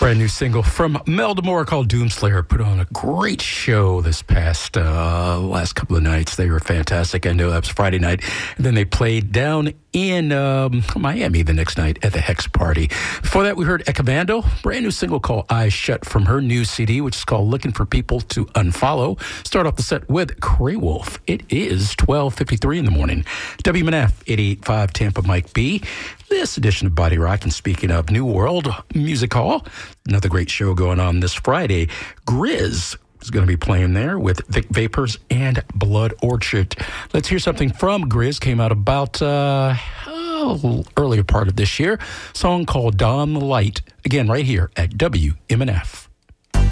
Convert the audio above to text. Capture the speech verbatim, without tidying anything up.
Brand new single from Melda Moore called Doomslayer. Put on a great show this past uh, last couple of nights. They were fantastic. I know that was Friday night. And then they played down in um, Miami the next night at the Hex Party. Before that, we heard Ekavando, brand new single called Eyes Shut from her new C D, which is called Looking for People to Unfollow. Start off the set with Cray Wolf. It is twelve fifty-three in the morning. W M N F eighty-eight point five Tampa Mike B. This edition of Body Rock, and speaking of New World Music Hall, another great show going on this Friday. Grizz is going to be playing there with Vic Vapors and Blood Orchard. Let's hear something from Grizz. Came out about uh, oh, earlier part of this year. Song called Dawn the Light. Again, right here at W M N F.